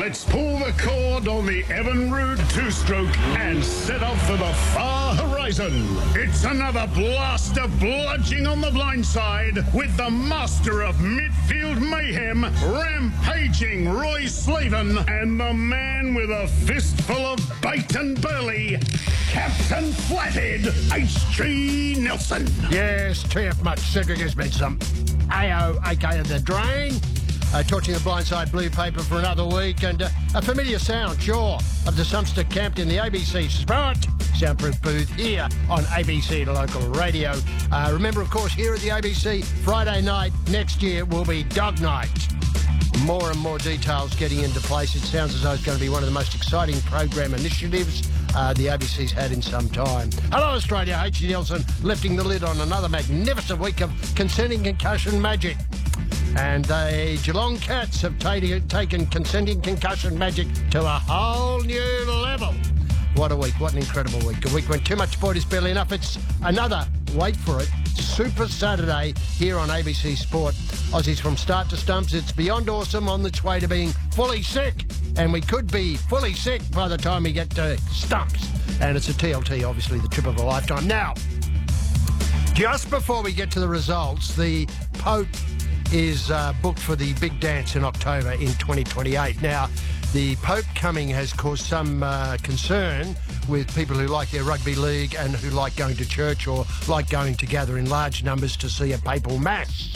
Let's pull the cord on the Evinrude two-stroke and set off for the far horizon. It's another blast of bludging on the blind side with the master of midfield mayhem, rampaging Roy Slaven, and the man with a fistful of bait and burley, Captain Flathead H.G. Nelson. Yes, TF much. Cedric has been some AO, aka The Drain. Torching the blindside blue paper for another week, and a familiar sound, sure, of the Sumster camped in the ABC Sport soundproof booth here on ABC Local Radio. Remember, of course, here at the ABC, Friday night next year will be Dog Night. More and more details getting into place. It sounds as though it's going to be one of the most exciting program initiatives the ABC's had in some time. Hello, Australia. H.G. Nelson lifting the lid on another magnificent week of concerning concussion magic. And the Geelong Cats have taken consenting concussion magic to a whole new level. What a week. What an incredible week. A week when too much sport is barely enough. It's another, wait for it, Super Saturday here on ABC Sport. Aussies from start to stumps. It's beyond awesome, on its way to being fully sick. And we could be fully sick by the time we get to stumps. And it's a TLT, obviously, the trip of a lifetime. Now, just before we get to the results, the Pope is booked for the big dance in October in 2028. Now, the Pope coming has caused some concern with people who like their rugby league and who like going to church or like going to gather in large numbers to see a papal mass.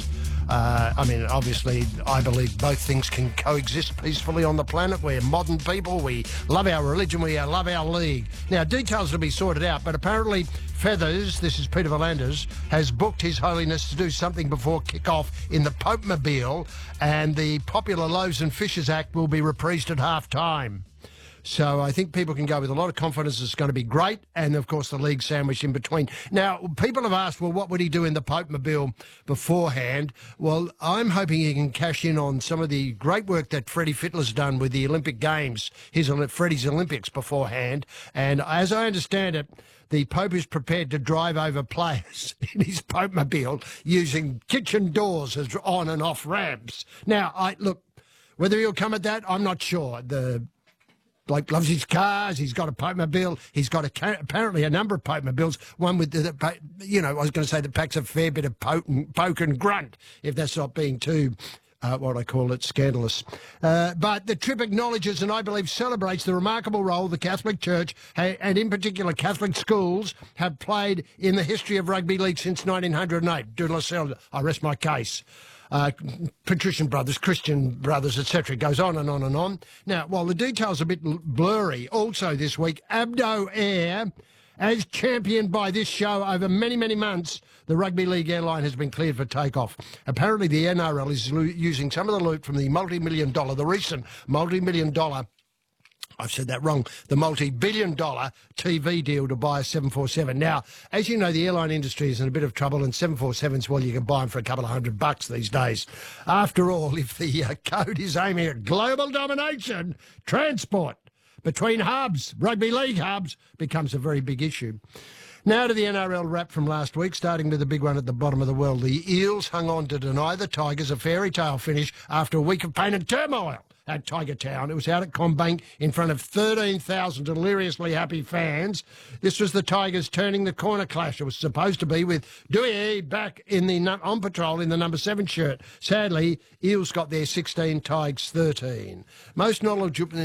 I mean, obviously, I believe both things can coexist peacefully on the planet. We're modern people. We love our religion. We love our league. Now, details will be sorted out, but apparently Feathers, this is Peter V'landers, has booked His Holiness to do something before kick-off in the Pope-mobile, and the popular Loaves and Fishes Act will be reprised at half-time. So I think people can go with a lot of confidence it's going to be great, and, of course, the league sandwich in between. Now, people have asked, well, what would he do in the Pope-mobile beforehand? Well, I'm hoping he can cash in on some of the great work that Freddie Fittler's done with the Olympic Games, Freddie's Olympics beforehand. And as I understand it, the Pope is prepared to drive over players in his Pope-mobile using kitchen doors as on and off ramps. Now, look, whether he'll come at that, I'm not sure. The bloke loves his cars. He's got a Pope-mobile. He's got apparently a number of Pope-mobiles. One with I was going to say that packs a fair bit of poke and grunt, if that's not being too, what I call it, scandalous. But the trip acknowledges and I believe celebrates the remarkable role the Catholic Church and in particular Catholic schools have played in the history of rugby league since 1908. De La Salle, I rest my case. Patrician brothers, Christian brothers, etc. Goes on and on and on. Now, while the details are a bit blurry, also this week, Abdo Air, as championed by this show over many, many months, the Rugby League airline has been cleared for takeoff. Apparently, the NRL is using some of the loot from the recent multi-million-dollar, I've said that wrong, the multi-billion-dollar TV deal to buy a 747. Now, as you know, the airline industry is in a bit of trouble, and 747s, well, you can buy them for a couple of $100 these days. After all, if the code is aiming at global domination, transport between hubs, rugby league hubs, becomes a very big issue. Now to the NRL wrap from last week, starting with the big one at the bottom of the world. The Eels hung on to deny the Tigers a fairy tale finish after a week of pain and turmoil at Tiger Town. It was out at CommBank in front of 13,000 deliriously happy fans. This was the Tigers turning the corner clash. It was supposed to be with Dewey back on patrol in the number 7 shirt. Sadly, Eels got their 16, Tigers 13. Most knowledgeable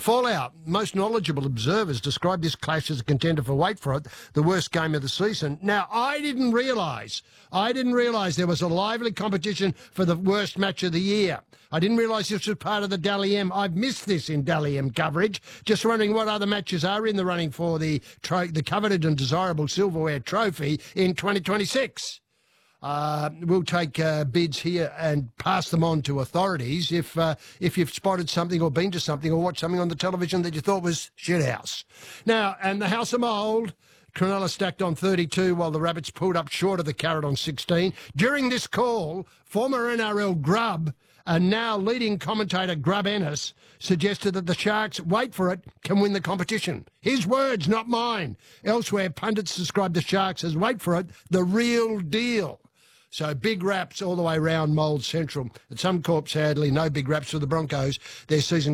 observers described this clash as a contender for, wait for it, the worst game of the season. Now, I didn't realise there was a lively competition for the worst match of the year. I didn't realise this was part of the Dally M. I've missed this in Dally M coverage. Just wondering what other matches are in the running for the coveted and desirable silverware trophy in 2026. We'll take bids here and pass them on to authorities if you've spotted something or been to something or watched something on the television that you thought was shithouse. Now, and the House of Mould, Cronulla stacked on 32 while the Rabbits pulled up short of the Carrot on 16. During this call, former NRL Grub and now leading commentator Grub Ennis suggested that the Sharks, wait for it, can win the competition. His words, not mine. Elsewhere, pundits described the Sharks as, wait for it, the real deal. So big raps all the way round Mould Central. At Suncorp, sadly, no big raps for the Broncos. Their season